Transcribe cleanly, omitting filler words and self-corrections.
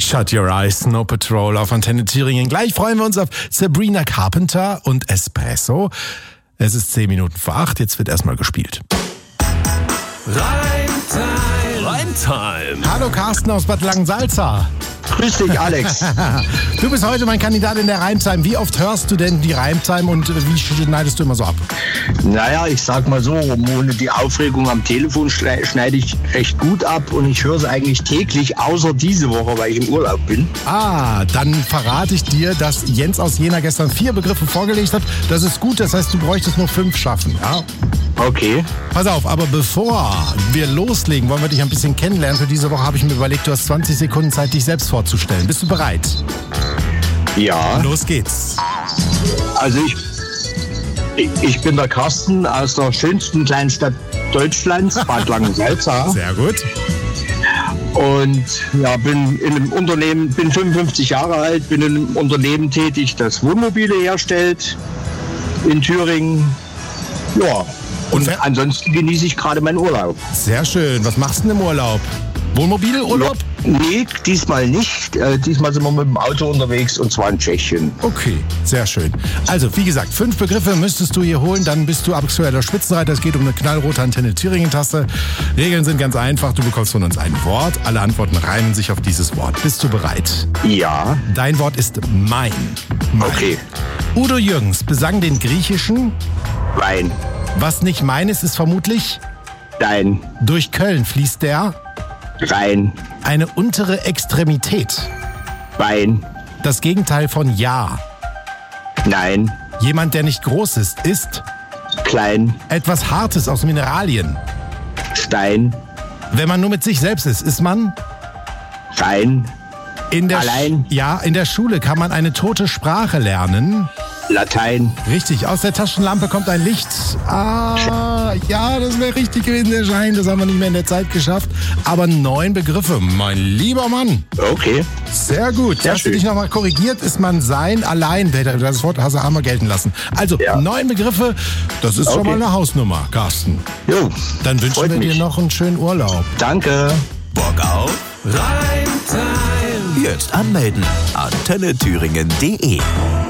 Shut Your Eyes, Snow Patrol auf Antenne Thüringen. Gleich freuen wir uns auf Sabrina Carpenter und Espresso. Es ist 10 Minuten vor 8, jetzt wird erstmal gespielt. Reimtime. Hallo Carsten aus Bad Langensalza. Grüß dich, Alex. Du bist heute mein Kandidat in der Reimtime. Wie oft hörst du denn die Reimtime und wie schneidest du immer so ab? Naja, ich sag mal so, ohne die Aufregung am Telefon schneide ich recht gut ab und ich höre sie eigentlich täglich, außer diese Woche, weil ich im Urlaub bin. Dann verrate ich dir, dass Jens aus Jena gestern 4 Begriffe vorgelegt hat. Das ist gut, das heißt, du bräuchtest nur 5 schaffen, ja? Okay. Pass auf, aber bevor wir loslegen, wollen wir dich ein bisschen kennenlernen. Für diese Woche habe ich mir überlegt, du hast 20 Sekunden Zeit, dich selbst vorzustellen. Bist du bereit? Ja. Los geht's. Also ich bin der Carsten aus der schönsten kleinen Stadt Deutschlands, Bad Langensalza. Sehr gut. Und ja, bin in einem Unternehmen, bin 55 Jahre alt, bin in einem Unternehmen tätig, das Wohnmobile herstellt in Thüringen. Ja. Und ansonsten genieße ich gerade meinen Urlaub. Sehr schön. Was machst du denn im Urlaub? Wohnmobilurlaub? Nee, diesmal nicht. Diesmal sind wir mit dem Auto unterwegs und zwar in Tschechien. Okay, sehr schön. Also, wie gesagt, 5 Begriffe müsstest du hier holen, dann bist du aktueller Spitzenreiter. Es geht um eine knallrote Antenne Thüringen-Taste. Regeln sind ganz einfach. Du bekommst von uns ein Wort. Alle Antworten reimen sich auf dieses Wort. Bist du bereit? Ja. Dein Wort ist mein. Okay. Udo Jürgens besang den griechischen Wein. Was nicht mein ist vermutlich Dein. Durch Köln fließt der Rhein. Eine untere Extremität. Wein. Das Gegenteil von Ja. Nein. Jemand, der nicht groß ist Klein. Etwas Hartes aus Mineralien. Stein. Wenn man nur mit sich selbst ist man rein. Allein. In der Schule kann man eine tote Sprache lernen. Latein. Richtig, aus der Taschenlampe kommt ein Licht. Ja, das wäre richtig gewesen, der Schein. Das haben wir nicht mehr in der Zeit geschafft. Aber 9 Begriffe, mein lieber Mann. Okay. Sehr gut. Hast du dich nochmal korrigiert? Ist man sein, allein. Das Wort hast du einmal gelten lassen. Also, 9 Begriffe, das ist schon mal eine Hausnummer, Carsten. Jo. Dann wünschen wir dir noch einen schönen Urlaub. Danke. Bock auf Reimtime. Jetzt anmelden. AntenneThüringen.de